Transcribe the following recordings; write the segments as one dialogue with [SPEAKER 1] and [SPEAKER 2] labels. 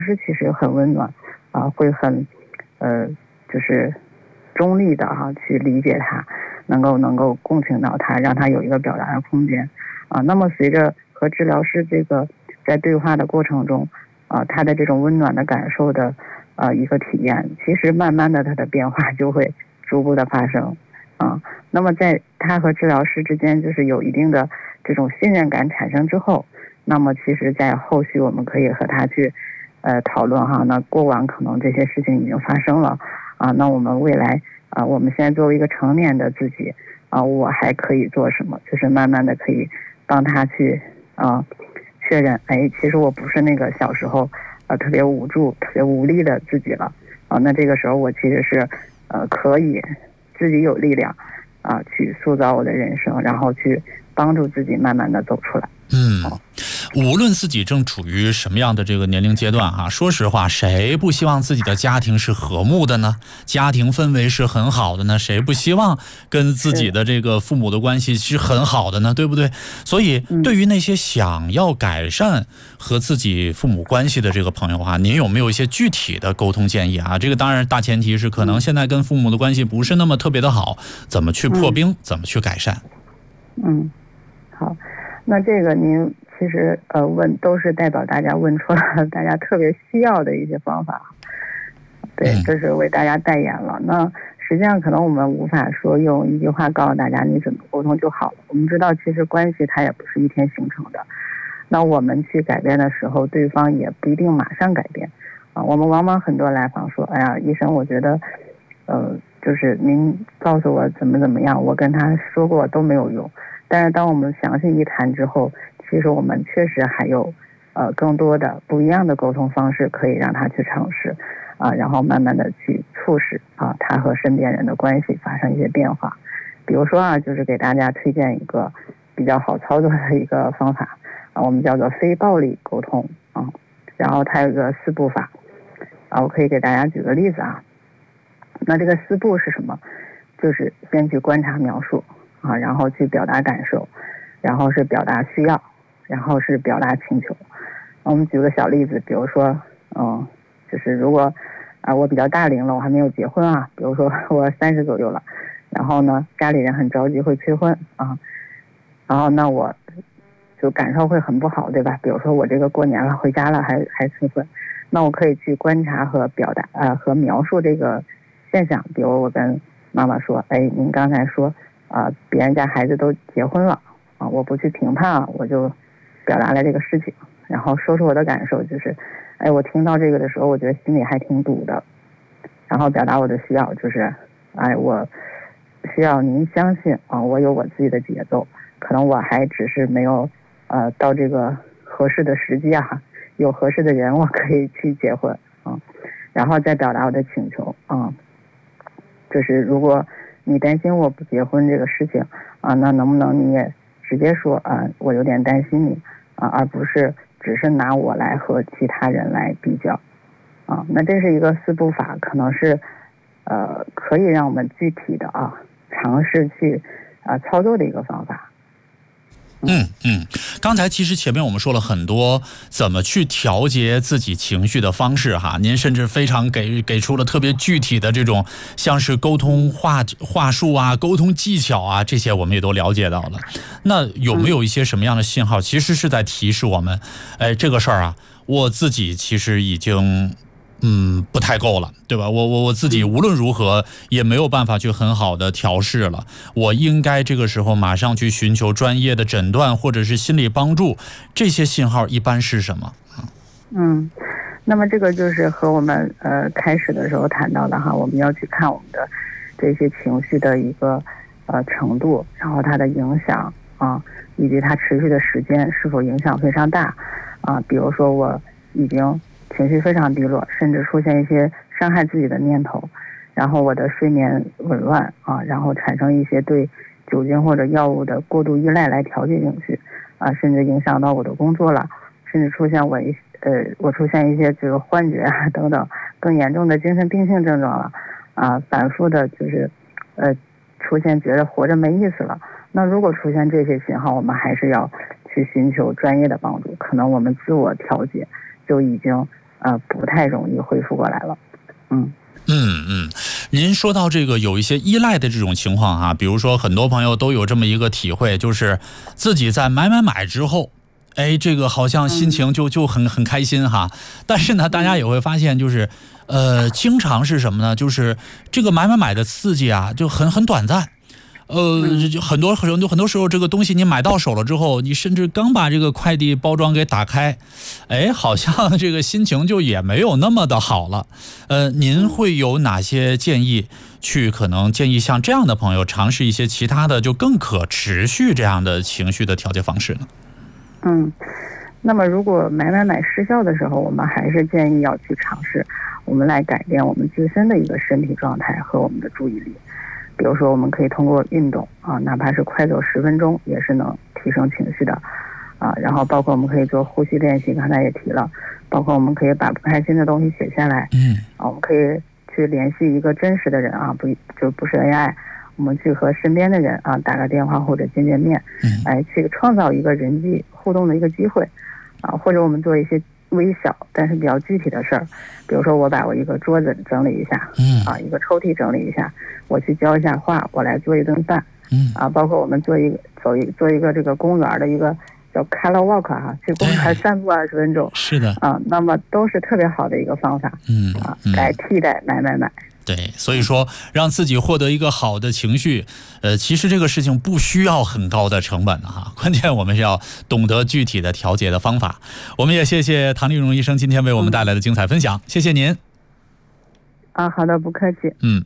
[SPEAKER 1] 是其实很温暖会很就是中立的去理解他，能够共情到他，让他有一个表达的空间那么随着和治疗师这个在对话的过程中他的这种温暖的感受的一个体验，其实慢慢的他的变化就会逐步的发生那么在他和治疗师之间就是有一定的这种信任感产生之后，那么其实在后续我们可以和他去讨论那过往可能这些事情已经发生了那我们未来我们现在作为一个成年的自己我还可以做什么，就是慢慢的可以帮他去确认其实我不是那个小时候特别无助特别无力的自己了那这个时候我其实是可以自己有力量去塑造我的人生，然后去帮助自己慢慢的走出来。
[SPEAKER 2] 无论自己正处于什么样的这个年龄阶段说实话，谁不希望自己的家庭是和睦的呢？家庭氛围是很好的呢？谁不希望跟自己的这个父母的关系是很好的呢？对不对？所以对于那些想要改善和自己父母关系的这个朋友您有没有一些具体的沟通建议这个当然大前提是可能现在跟父母的关系不是那么特别的好，怎么去破冰，怎么去改善？
[SPEAKER 1] 好，那这个您其实问都是代表大家问出了大家特别需要的一些方法，对，这是为大家代言了。那实际上可能我们无法说用一句话告诉大家你怎么沟通就好了。我们知道其实关系它也不是一天形成的，那我们去改变的时候，对方也不一定马上改变我们往往很多来访说，哎呀，医生，我觉得就是您告诉我怎么样，我跟他说过都没有用。但是当我们详细一谈之后，其实我们确实还有更多的不一样的沟通方式可以让他去尝试然后慢慢的去促使他和身边人的关系发生一些变化。比如说就是给大家推荐一个比较好操作的一个方法我们叫做非暴力沟通然后它有一个4步法我可以给大家举个例子那这个4步是什么？就是先去观察描述然后去表达感受，然后是表达需要，然后是表达请求。我们举个小例子，比如说就是如果我比较大龄了，我还没有结婚比如说我30左右了，然后呢家里人很着急会催婚然后那我就感受会很不好，对吧？比如说我这个过年了回家了还催婚，那我可以去观察和表达和描述这个现象。比如我跟妈妈说，您刚才说别人家孩子都结婚了我不去评判我就表达了这个事情，然后说出我的感受，就是我听到这个的时候我觉得心里还挺堵的，然后表达我的需要，就是我需要您相信我有我自己的节奏，可能我还只是没有到这个合适的时机有合适的人我可以去结婚然后再表达我的请求就是如果你担心我不结婚这个事情那能不能你也直接说我有点担心你而不是只是拿我来和其他人来比较那这是一个4步法，可能是可以让我们具体的尝试去操作的一个方法。
[SPEAKER 2] 刚才其实前面我们说了很多怎么去调节自己情绪的方式您甚至非常给出了特别具体的这种像是沟通话术沟通技巧这些我们也都了解到了。那有没有一些什么样的信号其实是在提示我们这个事儿我自己其实已经不太够了，对吧？我自己无论如何也没有办法去很好的调试了，我应该这个时候马上去寻求专业的诊断或者是心理帮助，这些信号一般是什么？
[SPEAKER 1] 那么这个就是和我们开始的时候谈到的我们要去看我们的这些情绪的一个程度，然后它的影响以及它持续的时间是否影响非常大比如说我已经情绪非常低落，甚至出现一些伤害自己的念头，然后我的睡眠紊乱然后产生一些对酒精或者药物的过度依赖来调节情绪甚至影响到我的工作了，甚至出现我出现一些这个幻觉等等更严重的精神病性症状了反复的就是出现觉得活着没意思了。那如果出现这些信号，我们还是要去寻求专业的帮助，可能我们自我调节就已经不太容易恢复过来了。
[SPEAKER 2] 您说到这个有一些依赖的这种情况哈，比如说很多朋友都有这么一个体会，就是自己在买之后，这个好像心情就很开心哈。但是呢，大家也会发现就是经常是什么呢？就是这个买的刺激啊，就很短暂。很多时候，这个东西你买到手了之后，你甚至刚把这个快递包装给打开，好像这个心情就也没有那么的好了。您会有哪些建议？可能建议像这样的朋友尝试一些其他的，就更可持续这样的情绪的调节方式呢？
[SPEAKER 1] 那么如果买失效的时候，我们还是建议要去尝试，我们来改变我们自身的一个身体状态和我们的注意力。比如说我们可以通过运动哪怕是快走10分钟也是能提升情绪的然后包括我们可以做呼吸练习，刚才也提了，包括我们可以把不开心的东西写下来，我们可以去联系一个真实的人不是 AI， 我们去和身边的人打个电话或者见面，去创造一个人际互动的一个机会或者我们做一些微小但是比较具体的事儿，比如说我把我一个桌子整理一下，一个抽屉整理一下，我去浇一下花，我来做一顿饭，包括我们做一个这个公园的一个叫 color walk 去公园散步20分钟，
[SPEAKER 2] 是的
[SPEAKER 1] 那么都是特别好的一个方法，来替代买。
[SPEAKER 2] 对，所以说让自己获得一个好的情绪，其实这个事情不需要很高的成本的哈，关键我们是要懂得具体的调节的方法。我们也谢谢唐丽蓉医生今天为我们带来的精彩分享，谢谢您。
[SPEAKER 1] 好的，不客气。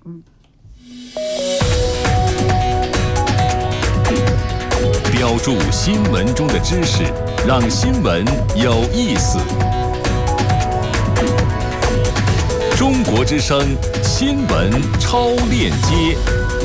[SPEAKER 3] 标注新闻中的知识，让新闻有意思。中国之声新闻超链接，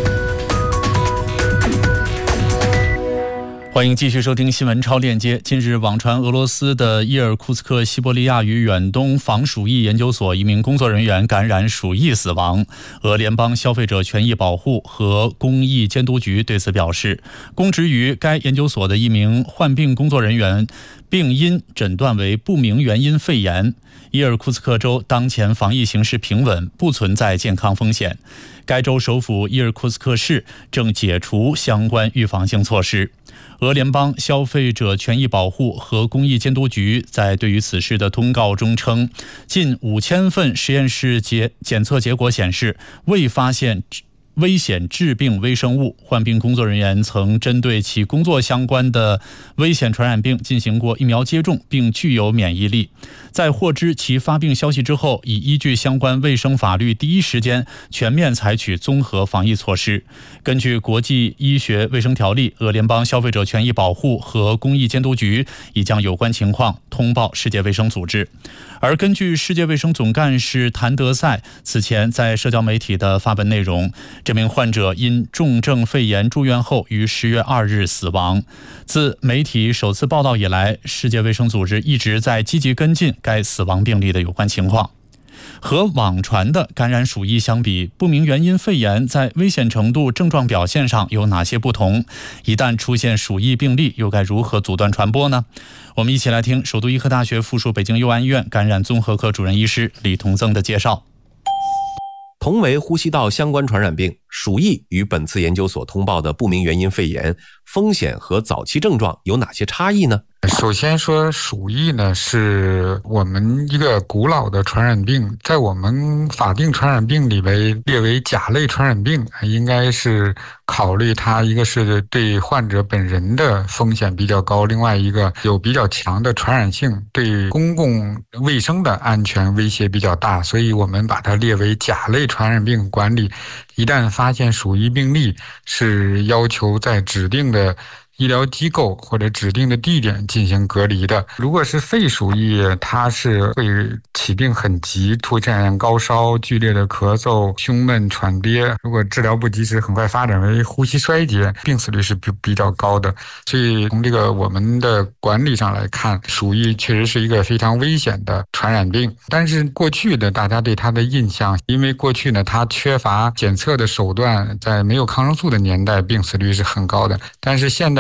[SPEAKER 2] 欢迎继续收听新闻超链接。近日，网传俄罗斯的伊尔库茨克西伯利亚与远东防鼠疫研究所一名工作人员感染鼠疫死亡。俄联邦消费者权益保护和公益监督局对此表示，供职于该研究所的一名患病工作人员病因诊断为不明原因肺炎。伊尔库茨克州当前防疫形势平稳，不存在健康风险。该州首府伊尔库茨克市正解除相关预防性措施。俄联邦消费者权益保护和公益监督局在对于此事的通告中称，近5000份实验室检测结果显示，未发现危险致病微生物。患病工作人员曾针对其工作相关的危险传染病进行过疫苗接种，并具有免疫力。在获知其发病消息之后，已依据相关卫生法律第一时间全面采取综合防疫措施。根据国际医学卫生条例，俄联邦消费者权益保护和公益监督局已将有关情况通报世界卫生组织。而根据世界卫生总干事谭德赛此前在社交媒体的发文内容，这名患者因重症肺炎住院后于10月2日死亡。自媒体首次报道以来，世界卫生组织一直在积极跟进该死亡病例的有关情况。和网传的感染鼠疫相比，不明原因肺炎在危险程度、症状表现上有哪些不同？一旦出现鼠疫病例，又该如何阻断传播呢？我们一起来听首都医科大学附属北京佑安医院感染综合科主任医师李同增的介绍。
[SPEAKER 4] 同为呼吸道相关传染病，鼠疫与本次研究所通报的不明原因肺炎风险和早期症状有哪些差异呢？
[SPEAKER 5] 首先说鼠疫呢，是我们一个古老的传染病，在我们法定传染病里列为甲类传染病，应该是考虑它一个是对患者本人的风险比较高，另外一个有比较强的传染性，对公共卫生的安全威胁比较大，所以我们把它列为甲类传染病管理。一旦发现鼠疫病例，是要求在指定的医疗机构或者指定的地点进行隔离的。如果是肺鼠疫，它是会起病很急，出现高烧、剧烈的咳嗽、胸闷、喘憋，如果治疗不及时，很快发展为呼吸衰竭，病死率是比较高的。所以从这个我们的管理上来看，鼠疫确实是一个非常危险的传染病。但是过去的大家对它的印象，因为过去呢它缺乏检测的手段，在没有抗生素的年代，病死率是很高的。但是现代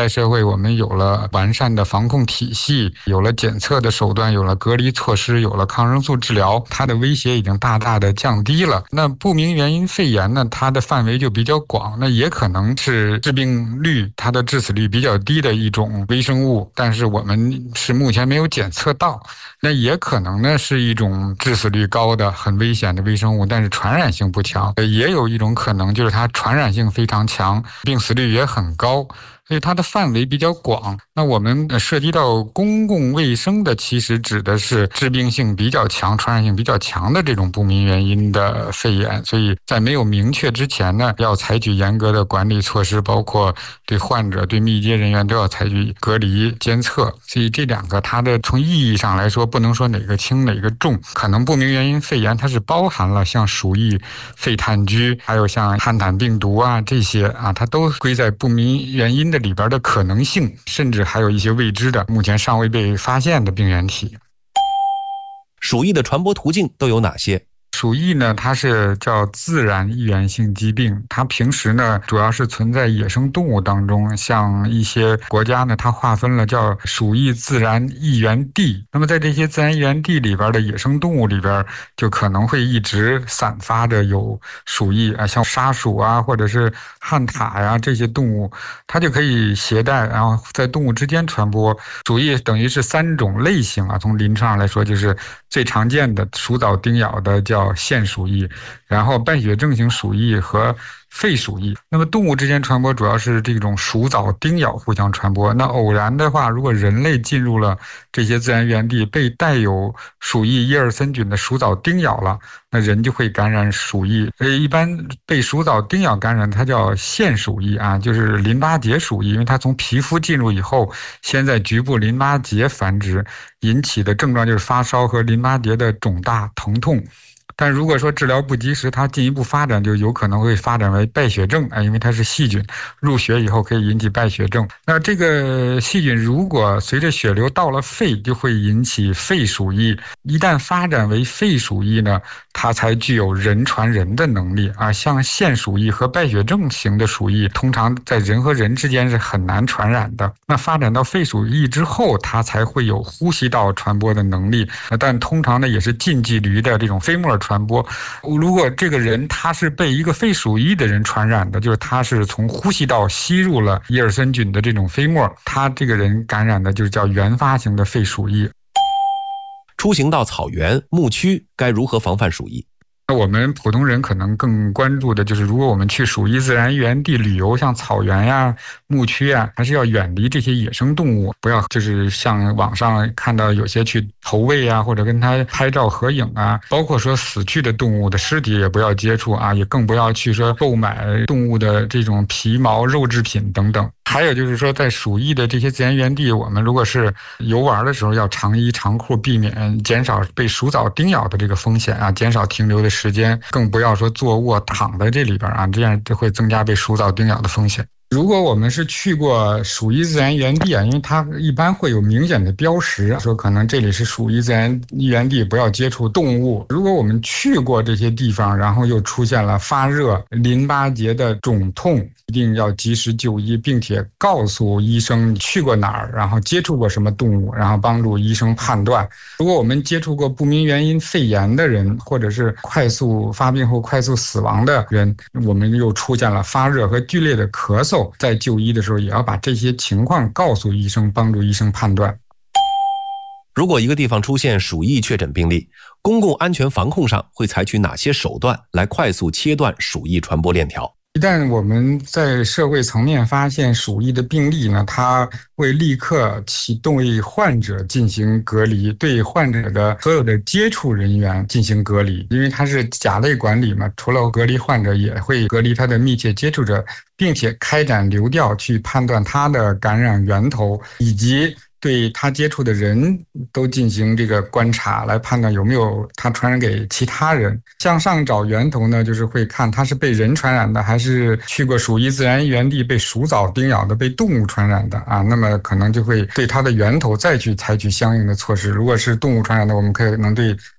[SPEAKER 5] 代社会我们有了完善的防控体系，有了检测的手段，有了隔离措施，有了抗生素治疗，它的威胁已经大大的降低了。那不明原因肺炎呢，它的范围就比较广，那也可能是致病率它的致死率比较低的一种微生物，但是我们是目前没有检测到。那也可能呢是一种致死率高的很危险的微生物，但是传染性不强。也有一种可能就是它传染性非常强，病死率也很高，所以它的范围比较广。那我们涉及到公共卫生的，其实指的是致病性比较强、传染性比较强的这种不明原因的肺炎。所以在没有明确之前呢，要采取严格的管理措施，包括对患者、对密接人员都要采取隔离监测。所以这两个它的从意义上来说，不能说哪个轻哪个重。可能不明原因肺炎它是包含了像鼠疫、肺炭疽，还有像汉坦病毒啊这些啊，它都归在不明原因的里边的可能性，甚至还有一些未知的目前尚未被发现的病原体。
[SPEAKER 4] 鼠疫的传播途径都有哪些？
[SPEAKER 5] 鼠疫呢，它是叫自然易源性疾病，它平时呢主要是存在野生动物当中，像一些国家呢，它划分了叫鼠疫自然易源地。那么在这些自然易源地里边的野生动物里边，就可能会一直散发着有鼠疫啊，像沙鼠啊，或者是旱獭呀这些动物，它就可以携带，然后在动物之间传播。鼠疫等于是3种类型啊，从临床上来说，就是最常见的鼠蚤叮咬的叫腺鼠疫，然后败血症型鼠疫和肺鼠疫。那么动物之间传播主要是这种鼠蚤叮咬互相传播。那偶然的话，如果人类进入了这些自然源地，被带有鼠疫耶尔森菌的鼠蚤叮咬了，那人就会感染鼠疫。一般被鼠蚤叮咬感染它叫腺鼠疫啊，就是淋巴结鼠疫，因为它从皮肤进入以后，先在局部淋巴结繁殖，引起的症状就是发烧和淋巴结的肿大疼痛。但如果说治疗不及时，它进一步发展就有可能会发展为败血症啊，因为它是细菌入血以后可以引起败血症。那这个细菌如果随着血流到了肺，就会引起肺鼠疫。一旦发展为肺鼠疫呢，它才具有人传人的能力啊。像腺鼠疫和败血症型的鼠疫，通常在人和人之间是很难传染的。那发展到肺鼠疫之后，它才会有呼吸道传播的能力，但通常呢也是近距离的这种飞沫传播。如果这个人他是被一个肺鼠疫的人传染的，就是他是从呼吸道吸入了耶尔森菌的这种飞沫，他这个人感染的就叫原发型的肺鼠疫。
[SPEAKER 4] 出行到草原、牧区该如何防范鼠疫？
[SPEAKER 5] 我们普通人可能更关注的就是，如果我们去鼠疫自然源地旅游，像草原呀、牧区呀，还是要远离这些野生动物，不要就是像网上看到有些去投喂啊，或者跟它拍照合影啊，包括说死去的动物的尸体也不要接触啊，也更不要去说购买动物的这种皮毛、肉制品等等。还有就是说，在鼠疫的这些自然源地，我们如果是游玩的时候，要长衣长裤，避免减少被鼠蚤叮咬的这个风险啊，减少停留的时间，更不要说坐卧躺在这里边啊，这样就会增加被鼠蚤叮咬的风险。如果我们是去过鼠疫自然源地啊，因为它一般会有明显的标识，说可能这里是鼠疫自然源地，不要接触动物。如果我们去过这些地方，然后又出现了发热、淋巴结的肿痛，一定要及时就医，并且告诉医生你去过哪儿，然后接触过什么动物，然后帮助医生判断。如果我们接触过不明原因肺炎的人，或者是快速发病后快速死亡的人，我们又出现了发热和剧烈的咳嗽，在就医的时候也要把这些情况告诉医生，帮助医生判断。
[SPEAKER 4] 如果一个地方出现鼠疫确诊病例，公共安全防控上会采取哪些手段来快速切断鼠疫传播链条？
[SPEAKER 5] 一旦我们在社会层面发现鼠疫的病例呢，它会立刻启动对患者进行隔离，对患者的所有的接触人员进行隔离，因为它是甲类管理嘛，除了隔离患者，也会隔离他的密切接触者，并且开展流调去判断他的感染源头，以及对他接触的人都进行这个观察，来判断有没有他传染给其他人。向上找源头呢，就是会看他是被人传染的，还是去过鼠疫自然源地被鼠蚤叮咬的，被动物传染的啊。那么可能就会对它的源头再去采取相应的措施。如果是动物传染的，我们可能对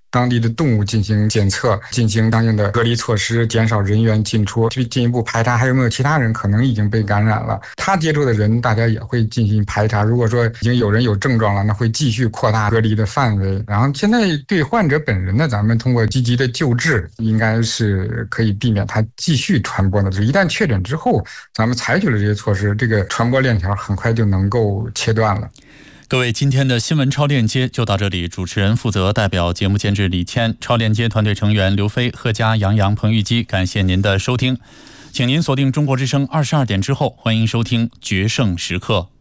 [SPEAKER 5] 当地的动物进行检测，进行相应的隔离措施，减少人员进出，去进一步排查还有没有其他人可能已经被感染了。他接触的人，大家也会进行排查。如果说已经有人有症状了，那会继续扩大隔离的范围。然后现在对患者本人呢，咱们通过积极的救治，应该是可以避免他继续传播的。一旦确诊之后，咱们采取了这些措施，这个传播链条很快就能够切断了。
[SPEAKER 2] 各位，今天的新闻超链接就到这里。主持人负责，代表节目监制李谦，超链接团队成员刘飞、贺佳、杨洋、彭玉基，感谢您的收听。请您锁定中国之声22点之后，欢迎收听决胜时刻。